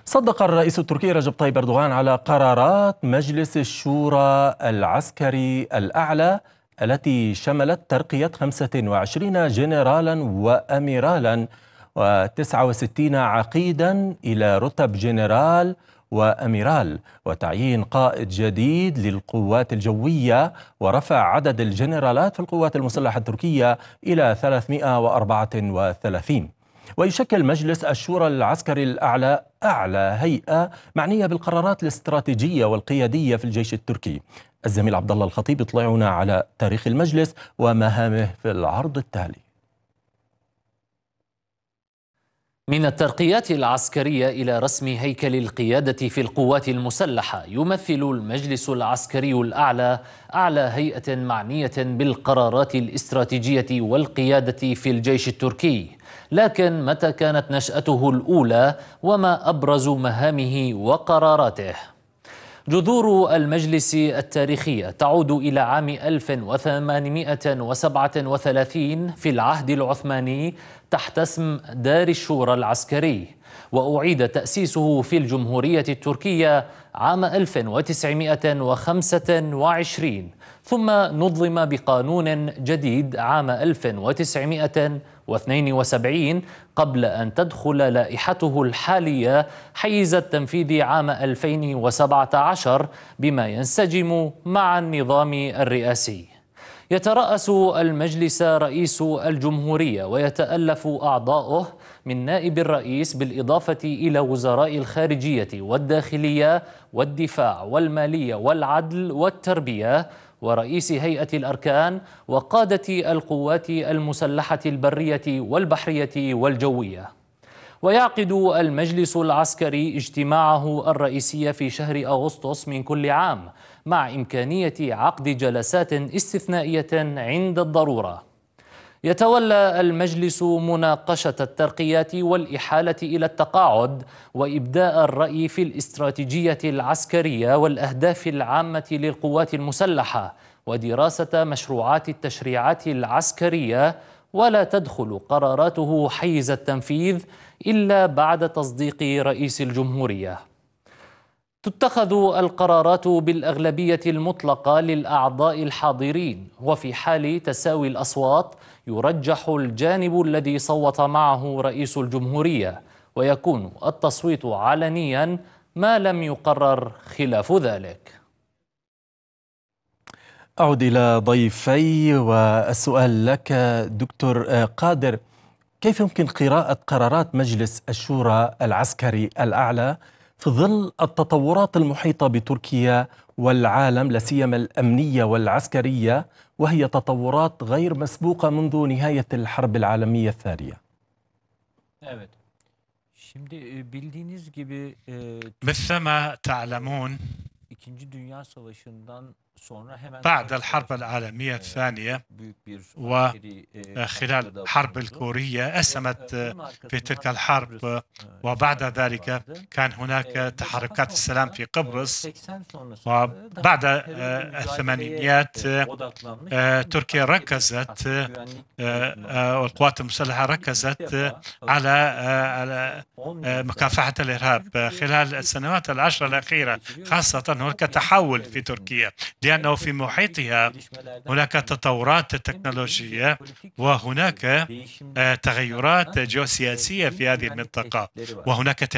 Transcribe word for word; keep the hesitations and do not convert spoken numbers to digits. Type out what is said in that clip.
صدق الرئيس التركي رجب طيب أردوغان على قرارات مجلس الشورى العسكري الأعلى التي شملت ترقية خمسة وعشرين جنرالا وأميرالا وتسعة وستين عقيدا إلى رتب جنرال وأميرال، وتعيين قائد جديد للقوات الجوية، ورفع عدد الجنرالات في القوات المسلحة التركية إلى ثلاثمئة وأربعة وثلاثين. ويشكل مجلس الشورى العسكري الأعلى أعلى هيئة معنية بالقرارات الاستراتيجية والقيادية في الجيش التركي. الزميل عبد الله الخطيب يطلعنا على تاريخ المجلس ومهامه في العرض التالي. من الترقيات العسكرية إلى رسم هيكل القيادة في القوات المسلحة، يمثل المجلس العسكري الأعلى أعلى هيئة معنية بالقرارات الاستراتيجية والقيادة في الجيش التركي. لكن متى كانت نشأته الأولى وما أبرز مهامه وقراراته؟ جذور المجلس التاريخية تعود إلى عام ألف وثمانمئة وسبعة وثلاثين في العهد العثماني تحت اسم دار الشورى العسكري، وأعيد تأسيسه في الجمهورية التركية عام ألف وتسعمئة وخمسة وعشرين، ثم نظم بقانون جديد عام ألف وتسعمئة واثنين وسبعين قبل أن تدخل لائحته الحالية حيز التنفيذ عام ألفين وسبعة عشر بما ينسجم مع النظام الرئاسي. يترأس المجلس رئيس الجمهورية، ويتألف أعضاؤه من نائب الرئيس بالإضافة إلى وزراء الخارجية والداخلية والدفاع والمالية والعدل والتربية ورئيس هيئة الأركان وقادة القوات المسلحة البرية والبحرية والجوية. ويعقد المجلس العسكري اجتماعه الرئيسي في شهر أغسطس من كل عام، مع إمكانية عقد جلسات استثنائية عند الضرورة. يتولى المجلس مناقشة الترقيات والإحالة إلى التقاعد وإبداء الرأي في الاستراتيجية العسكرية والأهداف العامة للقوات المسلحة ودراسة مشروعات التشريعات العسكرية، ولا تدخل قراراته حيز التنفيذ إلا بعد تصديق رئيس الجمهورية. تتخذ القرارات بالأغلبية المطلقة للأعضاء الحاضرين، وفي حال تساوي الأصوات يرجح الجانب الذي صوت معه رئيس الجمهورية، ويكون التصويت علنيا ما لم يقرر خلاف ذلك. أعود إلى ضيفي، والسؤال لك دكتور قادر: كيف يمكن قراءة قرارات مجلس الشورى العسكري الأعلى في ظل التطورات المحيطة بتركيا والعالم، لا سيما الأمنية والعسكرية، وهي تطورات غير مسبوقة منذ نهاية الحرب العالمية الثانية؟ Evet. Şimdi bildiğiniz gibi مثلما تعلمون İkinci Dünya Savaşı'ndan بعد الحرب العالمية الثانية وخلال الحرب الكورية أسهمت في تلك الحرب، وبعد ذلك كان هناك تحركات السلام في قبرص. وبعد الثمانينيات تركيا ركزت والقوات المسلحة ركزت على مكافحة الإرهاب. خلال السنوات العشر الأخيرة خاصة هناك تحول في تركيا، لأنه في محيطها هناك تطورات تكنولوجية وهناك تغيرات جيوسياسية في هذه المنطقة، وهناك